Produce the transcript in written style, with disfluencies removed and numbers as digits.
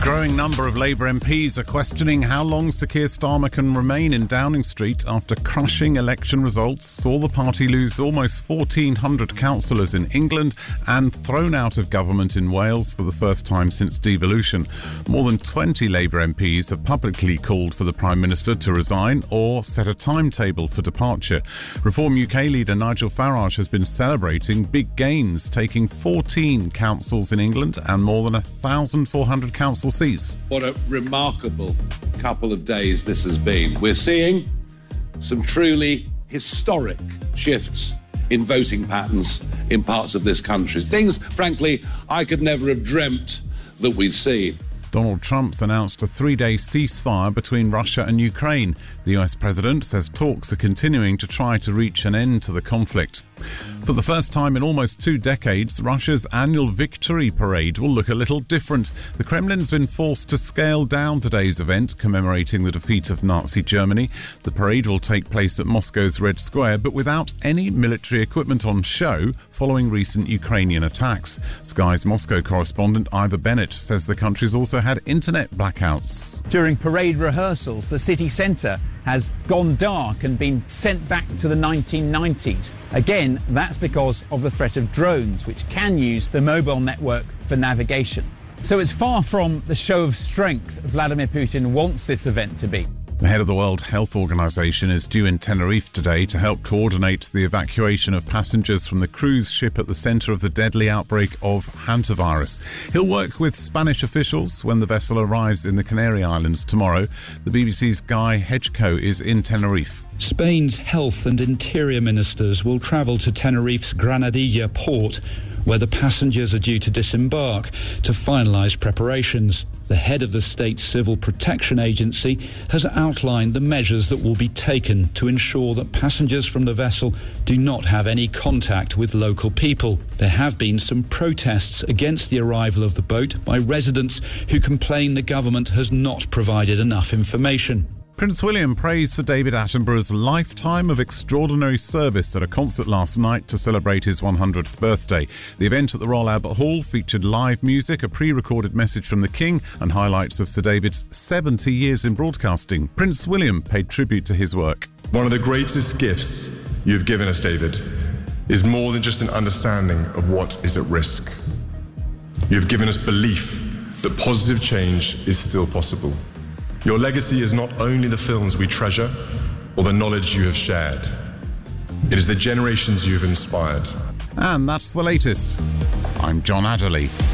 growing number of Labour MPs are questioning how long Sir Keir Starmer can remain in Downing Street after crushing election results saw the party lose almost 1,400 councillors in England and thrown out of government in Wales for the first time since devolution. More than 20 Labour MPs have publicly called for the Prime Minister to resign or set a timetable for departure. Reform UK leader Nigel Farage has been celebrating big gains, taking 14 councils in England and more than 1,400 council seats. What a remarkable couple of days this has been. We're seeing some truly historic shifts in voting patterns in parts of this country. Things, frankly, I could never have dreamt that we'd seen. Donald Trump's announced a 3-day ceasefire between Russia and Ukraine. The US president says talks are continuing to try to reach an end to the conflict. For the first time in almost 2 decades, Russia's annual Victory Parade will look a little different. The Kremlin's been forced to scale down today's event, commemorating the defeat of Nazi Germany. The parade will take place at Moscow's Red Square, but without any military equipment on show following recent Ukrainian attacks. Sky's Moscow correspondent Ivor Bennett says the country's also had internet blackouts. During parade rehearsals, the city centre has gone dark and been sent back to the 1990s. Again, that's because of the threat of drones, which can use the mobile network for navigation. So it's far from the show of strength Vladimir Putin wants this event to be. The head of the World Health Organization is due in Tenerife today to help coordinate the evacuation of passengers from the cruise ship at the center of the deadly outbreak of hantavirus. He'll work with Spanish officials when the vessel arrives in the Canary Islands tomorrow. The BBC's Guy Hedgecoe is in Tenerife. Spain's health and interior ministers will travel to Tenerife's Granadilla port, where the passengers are due to disembark, to finalise preparations. The head of the state's civil protection agency has outlined the measures that will be taken to ensure that passengers from the vessel do not have any contact with local people. There have been some protests against the arrival of the boat by residents who complain the government has not provided enough information. Prince William praised Sir David Attenborough's lifetime of extraordinary service at a concert last night to celebrate his 100th birthday. The event at the Royal Albert Hall featured live music, a pre-recorded message from the King, and highlights of Sir David's 70 years in broadcasting. Prince William paid tribute to his work. One of the greatest gifts you have given us, David, is more than just an understanding of what is at risk. You have given us belief that positive change is still possible. Your legacy is not only the films we treasure or the knowledge you have shared. It is the generations you have inspired. And that's the latest. I'm John Adderley.